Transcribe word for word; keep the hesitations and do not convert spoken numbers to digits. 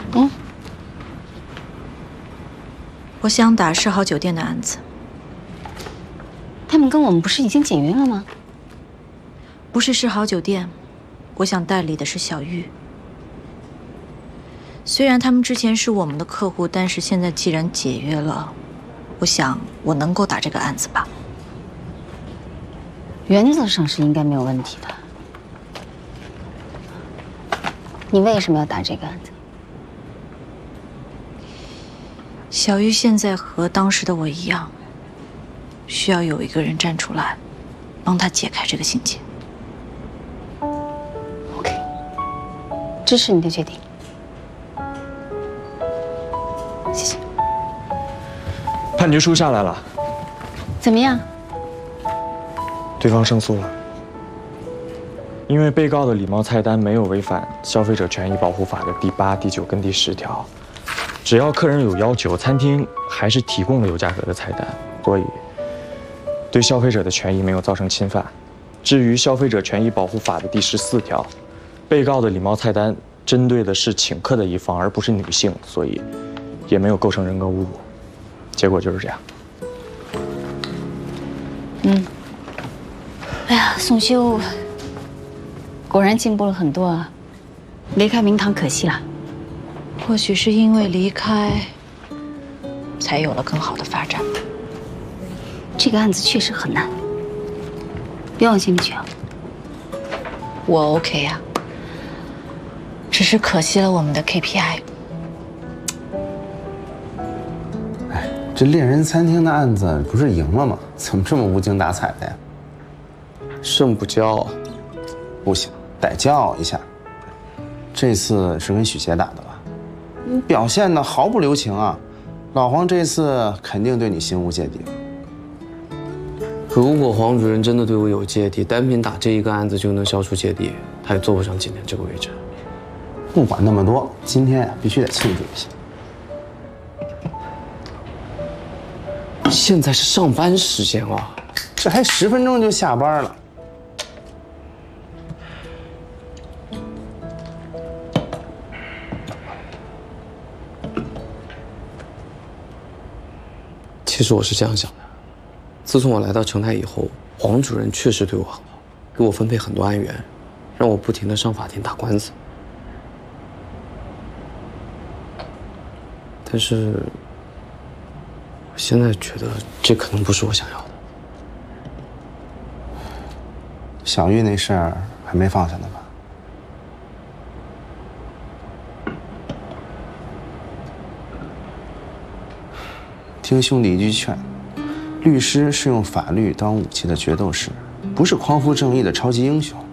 嗯， 我想打世豪酒店的案子。 他们跟我们不是已经解约了吗？ 不是世豪酒店，我想代理的是小玉。虽然他们之前是我们的客户，但是现在既然解约了，我想我能够打这个案子吧。 原则上是应该没有问题的。你为什么要打这个案子？ 小玉现在和当时的我一样，需要有一个人站出来，帮她解开这个心结。 OK， 支持你的决定。谢谢。 判决书下来了， 怎么样？ 对方胜诉了。因为被告的礼貌菜单没有违反《消费者权益保护法》的第八、第九跟第十条，只要客人有要求，餐厅还是提供了有价格的菜单，所以对消费者的权益没有造成侵犯。至于《消费者权益保护法》的第十四条，被告的礼貌菜单针对的是请客的一方，而不是女性，所以也没有构成人格侮辱。结果就是这样。 嗯。哎呀，宋修。果然进步了很多啊！离开明堂可惜了。 或许是因为离开，才有了更好的发展。 这个案子确实很难，别往心里去啊。 我 OK 呀、啊，只是可惜了我们的 K P I。 哎，这恋人餐厅的案子不是赢了吗？怎么这么无精打采的呀？ 胜不骄， 不行。得骄傲一下，这次是跟许邪打的吧？你表现的毫不留情啊！老黄这次肯定对你心无芥蒂。 如果黄主任真的对我有芥蒂，单凭打这一个案子就能消除芥蒂，他也坐不上今天这个位置。 不管那么多，今天呀必须得庆祝一下。 现在是上班时间啊， 这还十分钟就下班了。 其实我是这样想的，自从我来到成泰以后，黄主任确实对我很好，给我分配很多案源，让我不停地上法庭打官司。但是，我现在觉得这可能不是我想要的。 小玉那事儿还没放下呢吧？听兄弟一句劝，律师是用法律当武器的决斗士，不是匡扶正义的超级英雄。